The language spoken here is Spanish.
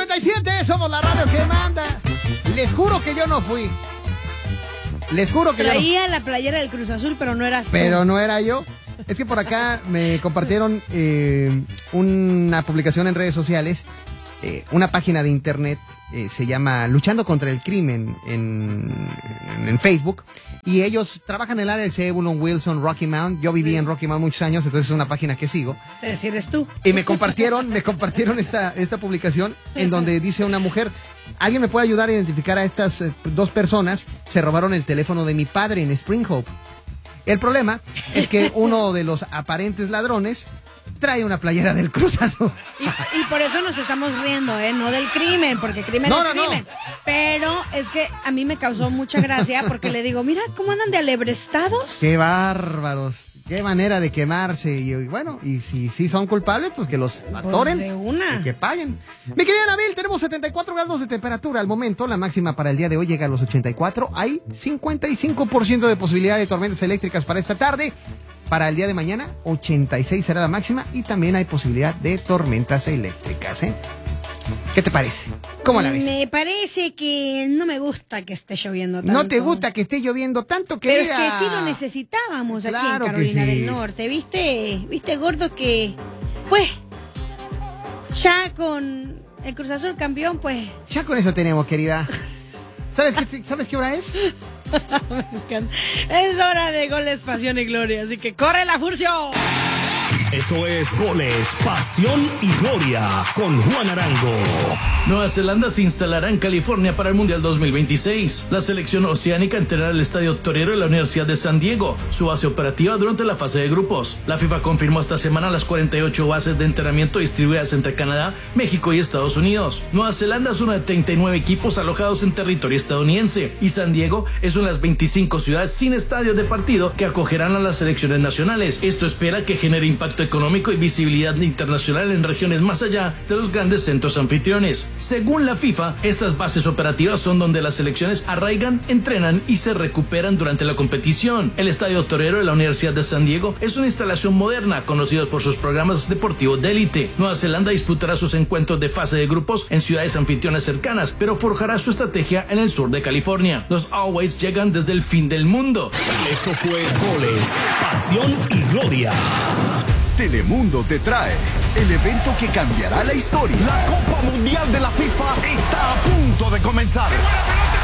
97, somos la radio que manda. Les juro que yo no fui. Les juro que Traía la playera del Cruz Azul, pero no era Pero no era yo. Es que por acá me compartieron una publicación en redes sociales, una página de internet, se llama Luchando contra el Crimen en Facebook, y ellos trabajan en el área de Zebulon, Wilson, Rocky Mount. Yo viví en Rocky Mount muchos años, entonces es una página que sigo. Es decir, eres tú. Y me compartieron esta publicación en donde dice una mujer: ¿alguien me puede ayudar a identificar a estas dos personas? Se robaron el teléfono de mi padre en Spring Hope. El problema es que uno de los aparentes ladrones trae una playera del Cruz Azul. Y por eso nos estamos riendo, no del crimen, porque crimen es crimen. No. Pero es que a mí me causó mucha gracia porque le digo, mira cómo andan de alebrestados. ¡Qué bárbaros! ¡Qué manera de quemarse! Y bueno, y si son culpables, pues que los atoren. Pues de una. Y que paguen. Mi querida Nabil, tenemos 74 grados de temperatura al momento. La máxima para el día de hoy llega a los 84. Hay 55% de posibilidad de tormentas eléctricas para esta tarde. Para el día de mañana, 86 será la máxima y también hay posibilidad de tormentas eléctricas, ¿eh? ¿Qué te parece? ¿Cómo la ves? Me parece que no me gusta que esté lloviendo tanto. ¿No te gusta que esté lloviendo tanto, querida? Pero es que sí lo necesitábamos aquí en Carolina del Norte. ¿Viste, gordo, que pues ya con el Cruz Azul campeón, pues... Ya con eso tenemos, querida. ¿Sabes qué hora es? Me encanta. Es hora de Goles, Pasión y Gloria, así que ¡corre la Furcio! Esto es Goles, Pasión y Gloria con Juan Arango. Nueva Zelanda se instalará en California para el Mundial 2026. La selección oceánica entrará al Estadio Torero de la Universidad de San Diego, su base operativa durante la fase de grupos. La FIFA confirmó esta semana las 48 bases de entrenamiento distribuidas entre Canadá, México y Estados Unidos. Nueva Zelanda es uno de 39 equipos alojados en territorio estadounidense y San Diego es una de las 25 ciudades sin estadio de partido que acogerán a las selecciones nacionales. Esto espera que genere impacto económico y visibilidad internacional en regiones más allá de los grandes centros anfitriones. Según la FIFA, estas bases operativas son donde las selecciones arraigan, entrenan y se recuperan durante la competición. El Estadio Torero de la Universidad de San Diego es una instalación moderna, conocida por sus programas deportivos de élite. Nueva Zelanda disputará sus encuentros de fase de grupos en ciudades anfitrionas cercanas, pero forjará su estrategia en el sur de California. Los Always llegan desde el fin del mundo. Esto fue Goles, Pasión y Gloria. Telemundo te trae el evento que cambiará la historia. La Copa Mundial de la FIFA está a punto de comenzar.